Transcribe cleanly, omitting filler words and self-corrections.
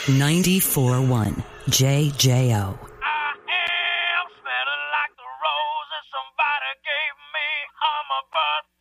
94.1 JJO. I am smelling like the roses somebody gave me on my birthday.